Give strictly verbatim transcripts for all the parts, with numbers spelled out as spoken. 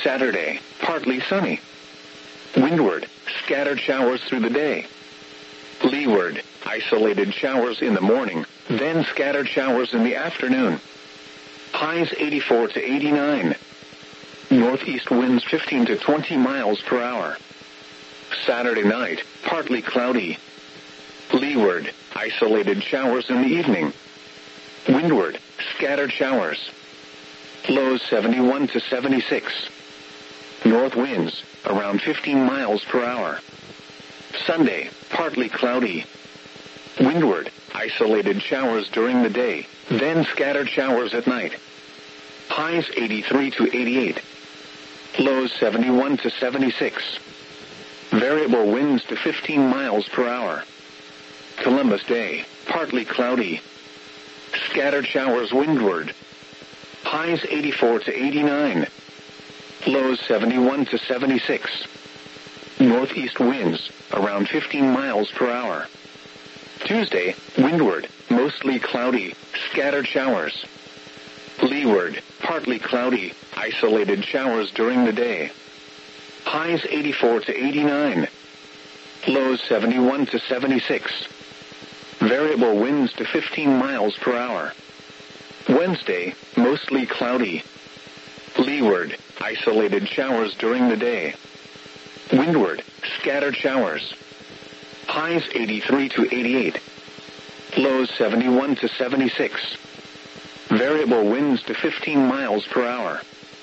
Saturday, partly sunny. Windward, scattered showers through the day. Leeward, isolated showers in the morning, then scattered showers in the afternoon. Highs eighty-four to eighty-nine. Northeast winds fifteen to twenty miles per hour. Saturday night, partly cloudy. Leeward, isolated showers in the evening. Windward, scattered showers. Lows seventy-one to seventy-six. North winds, around fifteen miles per hour. Sunday, partly cloudy. Windward, isolated showers during the day, then scattered showers at night. Highs eighty-three to eighty-eight. Lows seventy-one to seventy-six. Variable winds to fifteen miles per hour. Columbus Day, partly cloudy. Scattered showers windward. Highs eighty-four to eighty-nine. Lows seventy-one to seventy-six. Northeast winds, around fifteen miles per hour. Tuesday, windward, mostly cloudy, scattered showers. Leeward, partly cloudy, isolated showers during the day. Highs eighty-four to eighty-nine. Lows seventy-one to seventy-six. Variable winds to fifteen miles per hour. Wednesday, mostly cloudy. Leeward, isolated showers during the day. Windward, scattered showers. Highs eighty-three to eighty-eight. Lows seventy-one to seventy-six. Variable winds to fifteen miles per hour.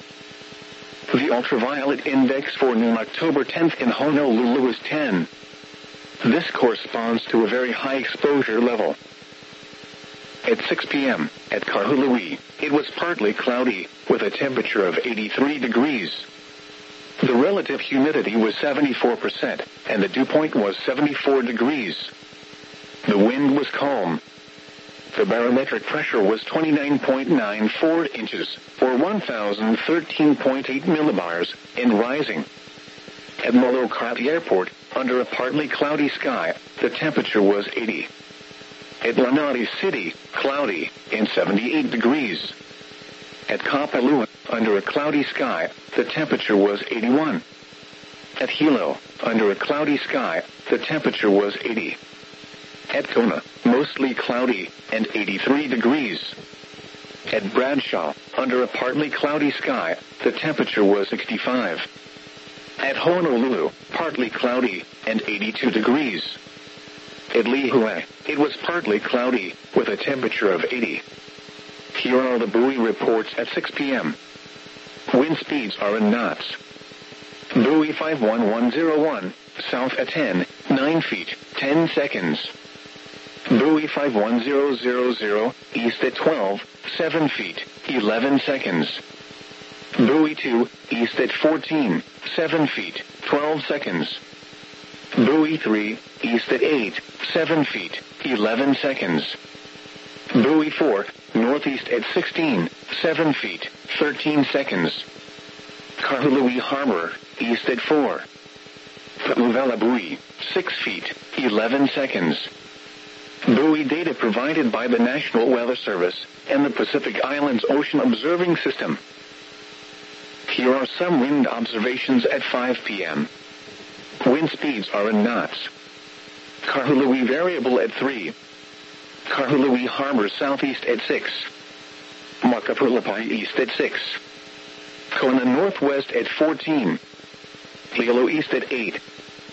The ultraviolet index for noon October tenth in Honolulu is ten. This corresponds to a very high exposure level. At six p.m., at Kahului, it was partly cloudy, with a temperature of eighty-three degrees. The relative humidity was seventy-four percent, and the dew point was seventy-four degrees. The wind was calm. The barometric pressure was twenty-nine point nine four inches, or one thousand thirteen point eight millibars, and rising. At Molokai Airport, under a partly cloudy sky, the temperature was eighty. At Lanai City, cloudy, and seventy-eight degrees. At Kapalua, under a cloudy sky, the temperature was eighty-one. At Hilo, under a cloudy sky, the temperature was eighty. At Kona, mostly cloudy, and eighty-three degrees. At Bradshaw, under a partly cloudy sky, the temperature was sixty-five. At Honolulu, partly cloudy, and eighty-two degrees. At Lihue, it was partly cloudy, with a temperature of eighty. Here are the buoy reports at six p.m. Wind speeds are in knots. Buoy five one one zero one, south at ten, nine feet, ten seconds. Buoy five one zero zero zero, east at twelve, seven feet, eleven seconds. Buoy two, east at fourteen, seven feet, twelve seconds. Buoy three, east at eight, seven feet, eleven seconds. Buoy four, northeast at sixteen, seven feet, thirteen seconds. Kahului Harbor, east at four. Pu'uvela Buoy, six feet, eleven seconds. Buoy data provided by the National Weather Service and the Pacific Islands Ocean Observing System. Here are some wind observations at five p.m. Wind speeds are in knots. Kahului variable at three. Kahului Harbor southeast at six. Makapulapai east at six. Kona northwest at fourteen. Hilo east at eight.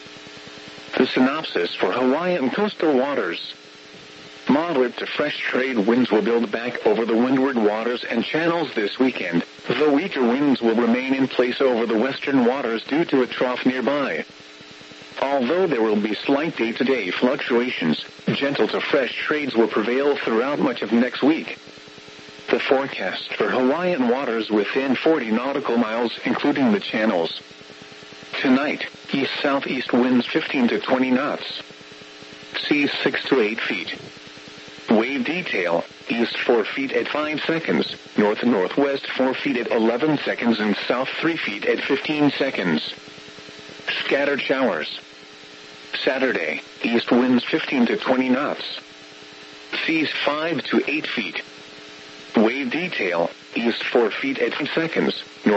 The synopsis for Hawaiian coastal waters. Moderate to fresh trade winds will build back over the windward waters and channels this weekend, though weaker winds will remain in place over the western waters due to a trough nearby. Although there will be slight day-to-day fluctuations, gentle to fresh trades will prevail throughout much of next week. The forecast for Hawaiian waters within forty nautical miles, including the channels. Tonight, east-southeast winds fifteen to twenty knots. Seas six to eight feet. Wave detail, east four feet at five seconds, north-northwest four feet at eleven seconds, and south three feet at fifteen seconds. Scattered showers. Saturday, east winds fifteen to twenty knots. Seas five to eight feet. Wave detail, east four feet at five seconds, north